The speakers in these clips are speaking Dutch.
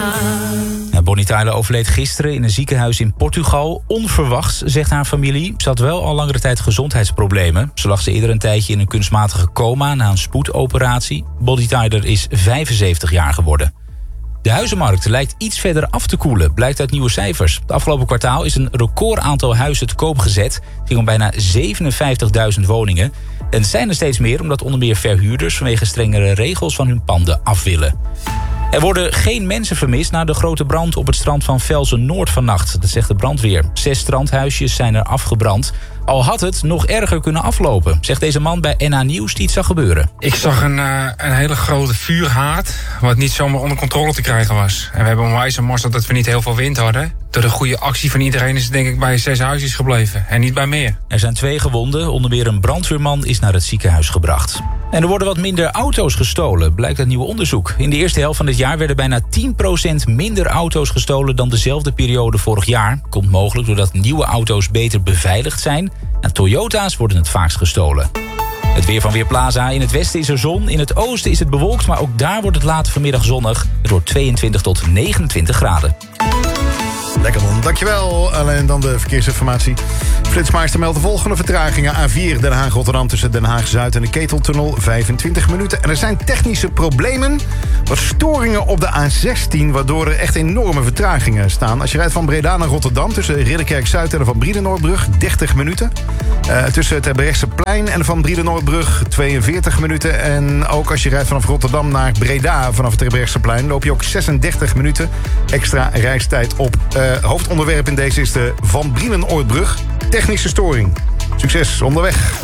Bonnie Tyler overleed gisteren in een ziekenhuis in Portugal. Onverwachts, zegt haar familie. Ze had wel al langere tijd gezondheidsproblemen. Zo lag ze eerder een tijdje in een kunstmatige coma na een spoedoperatie. Bonnie Tyler is 75 jaar geworden. De huizenmarkt lijkt iets verder af te koelen, blijkt uit nieuwe cijfers. Het afgelopen kwartaal is een record aantal huizen te koop gezet. Het ging om bijna 57.000 woningen. En het zijn er steeds meer omdat onder meer verhuurders vanwege strengere regels van hun panden af willen. Er worden geen mensen vermist na de grote brand op het strand van Velsen-Noord vannacht. Dat zegt de brandweer. 6 strandhuisjes zijn er afgebrand. Al had het nog erger kunnen aflopen, zegt deze man bij NH Nieuws die iets zag gebeuren. Ik zag een hele grote vuurhaard, wat niet zomaar onder controle te krijgen was. En we hebben onwijs een mazzel dat we niet heel veel wind hadden. Door de goede actie van iedereen is het denk ik bij 6 huisjes gebleven. En niet bij meer. Er zijn 2 gewonden, onder meer een brandweerman is naar het ziekenhuis gebracht. En er worden wat minder auto's gestolen, blijkt uit nieuw onderzoek. In de eerste helft van dit jaar werden bijna 10% minder auto's gestolen dan dezelfde periode vorig jaar. Komt mogelijk doordat nieuwe auto's beter beveiligd zijn. En Toyota's worden het vaakst gestolen. Het weer van Weerplaza. In het westen is er zon. In het oosten is het bewolkt, maar ook daar wordt het later vanmiddag zonnig. Het wordt 22 tot 29 graden. Lekker man, dankjewel. Alleen dan de verkeersinformatie. Flitsmeister meldt de volgende vertragingen. A4 Den Haag-Rotterdam tussen Den Haag-Zuid en de Keteltunnel 25 minuten. En er zijn technische problemen. Wat storingen op de A16, waardoor er echt enorme vertragingen staan. Als je rijdt van Breda naar Rotterdam tussen Ridderkerk-Zuid en de Van Brienenoordbrug 30 minuten. Tussen het Terbrechtseplein en de Van Brienenoordbrug 42 minuten. En ook als je rijdt vanaf Rotterdam naar Breda vanaf het Terbrechtseplein loop je ook 36 minuten extra reistijd op. Hoofdonderwerp in deze is de Van Brienenoordbrug. Technische storing. Succes onderweg.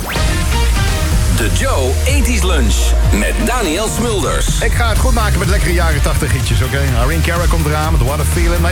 De Joe 80's Lunch met Daniel Smulders. Ik ga het goed maken met lekkere jaren 80 hitjes, oké? Irene Cara komt eraan met What a Feeling.